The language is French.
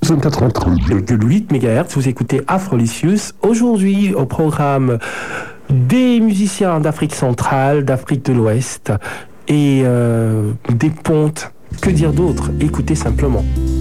8 MHz, vous écoutez Afrolicious. Aujourd'hui, au programme, des musiciens d'Afrique centrale, d'Afrique de l'Ouest et des pontes. Que dire d'autre? Écoutez simplement.